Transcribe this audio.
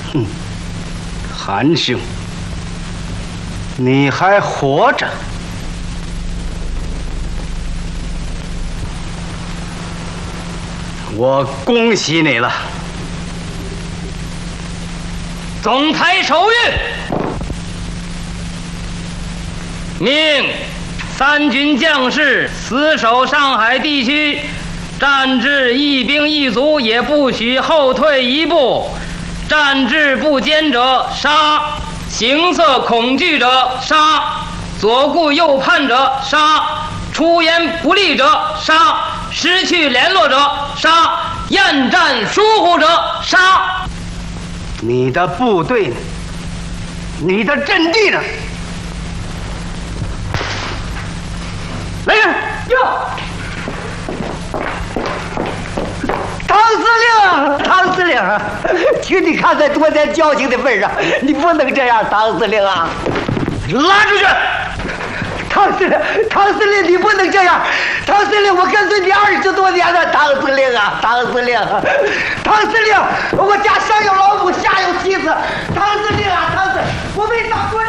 韩兄，你还活着？我恭喜你了。 总裁手谕，命三军将士死守上海地区，战至一兵一卒也不许后退一步，战至不坚者杀，形色恐惧者杀，左顾右盼者杀，出言不利者杀，失去联络者杀，厌战疏忽者杀。 你的部队呢？你的阵地呢？来人！ 唐司令，唐司令，请你看在多年交情的份上，你不能这样，唐司令啊！ 拉出去！ 唐司令，你不能这样！唐司令，我跟随你20多年了，唐司令啊，唐司令，唐司令，我家上有老母，下有妻子，唐司令啊，唐司，我为党国。